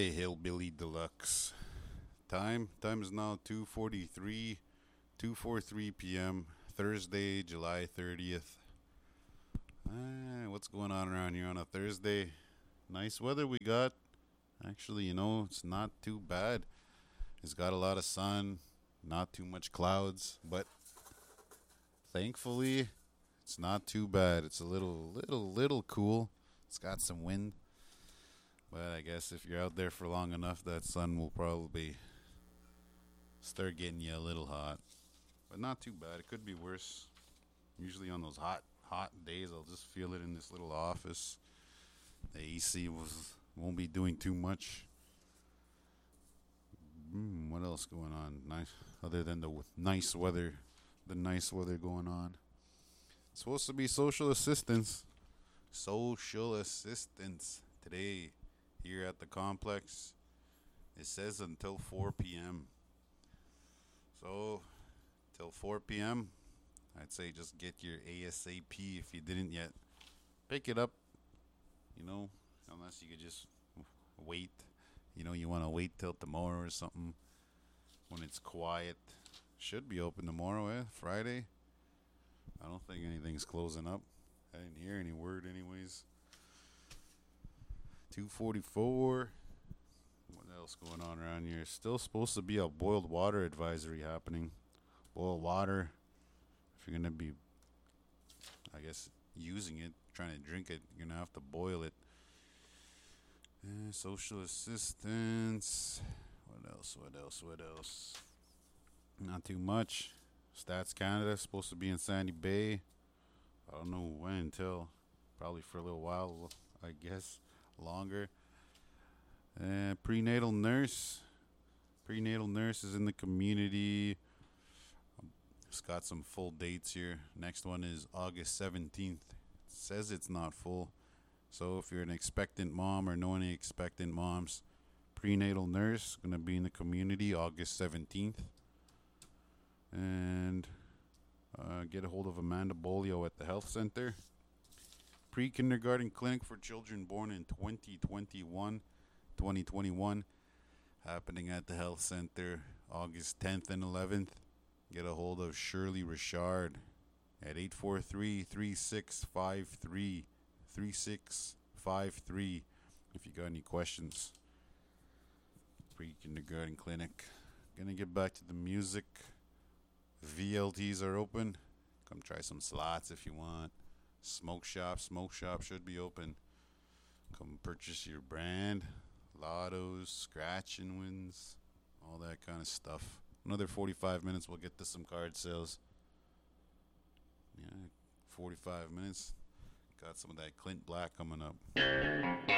Hey, Hillbilly Deluxe. Time is now 2:43 p.m. Thursday, July 30th. What's going on around here on a Thursday? Nice weather we got. Actually, it's not too bad. It's got a lot of sun, not too much clouds, but thankfully it's not too bad. It's a little cool. It's got some wind. But I guess if you're out there for long enough, that sun will probably start getting you a little hot. But not too bad. It could be worse. Usually on those hot days, I'll just feel it in this little office. The AC won't be doing too much. What else going on? Nice, other than the nice weather, going on. It's supposed to be social assistance. Social assistance today here at the complex. It says until 4 p.m. So, till 4 p.m., I'd say just get your ASAP if you didn't yet. Pick it up, unless you could just wait. You want to wait till tomorrow or something when it's quiet. Should be open tomorrow, Friday. I don't think anything's closing up. I didn't hear any word anyways. 2:44. What else going on around here? Still supposed to be a boiled water advisory happening. Boiled water. If you're going to be, I guess, using it, trying to drink it, you're going to have to boil it. Social assistance. What else? Not too much. Stats Canada supposed to be in Sandy Bay. I don't know when until. Probably for a little while, I guess. Longer. Prenatal nurse. Prenatal nurse is in the community. It's got some full dates here. Next one is August 17th. It says it's not full. So if you're an expectant mom or know any expectant moms, prenatal nurse going to be in the community August 17th. And get a hold of Amanda Bolio at the health center. Pre-kindergarten clinic for children born in 2021 happening at the health center August 10th and 11th. Get a hold of Shirley Richard at 843-3653. 3653 if you got any questions. Pre-kindergarten clinic. Gonna get back to the music. VLTs are open. Come try some slots if you want. Smoke shop should be open. Come purchase your brand. Lottos, scratch and wins, all that kind of stuff. Another 45 minutes, we'll get to some card sales. 45 minutes. Got some of that Clint Black coming up.